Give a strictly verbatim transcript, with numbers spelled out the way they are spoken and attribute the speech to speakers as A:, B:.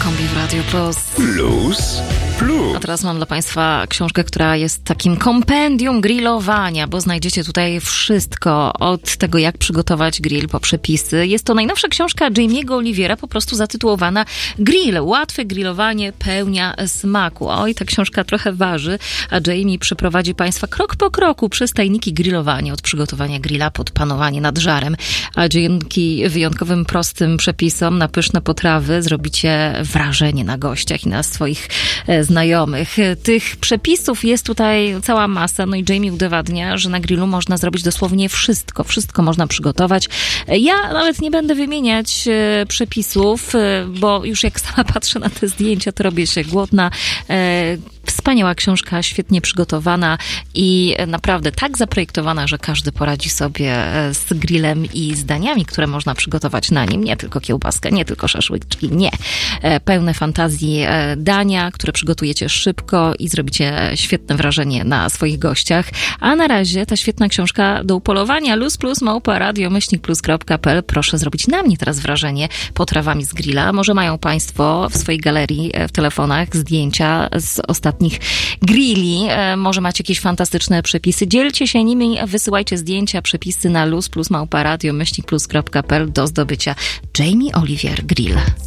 A: kombi w Radio Plus.
B: Plus, plus.
A: A teraz mam dla Państwa książkę, która jest takim kompendium grillowania, bo znajdziecie tutaj wszystko od tego, jak przygotować grill po przepisy. Jest to najnowsza książka Jamie'ego Oliviera, po prostu zatytułowana Grill. Łatwe grillowanie pełnia smaku. Oj, ta książka trochę waży, a Jamie przeprowadzi Państwa krok po kroku przez tajniki grillowania, od przygotowania grilla pod panowanie nad żarem, a dzięki wyjątkowym, prostym przepisom na pyszne potrawy zrobicie wrażenie na gościach i na swoich e, znajomych. Tych przepisów jest tutaj cała masa, no i Jamie udowadnia, że na grillu można zrobić dosłownie wszystko. Wszystko można przygotować. Ja nawet nie będę wymieniać e, przepisów, e, bo już jak sama patrzę na te zdjęcia, to robię się głodna. E, Wspaniała książka, świetnie przygotowana i naprawdę tak zaprojektowana, że każdy poradzi sobie z grillem i z daniami, które można przygotować na nim. Nie tylko kiełbaskę, nie tylko szaszłyczki, nie. Pełne fantazji dania, które przygotujecie szybko i zrobicie świetne wrażenie na swoich gościach. A na razie ta świetna książka do upolowania luz plus małpa radio myślnik plus kropka p l. Proszę zrobić na mnie teraz wrażenie potrawami z grilla. Może mają Państwo w swojej galerii w telefonach zdjęcia z ostatnich grilli. Może macie jakieś fantastyczne przepisy. Dzielcie się nimi, wysyłajcie zdjęcia, przepisy na luz plus małpa radio myślnik plus kropka p l do zdobycia Jamie Olivier Grill.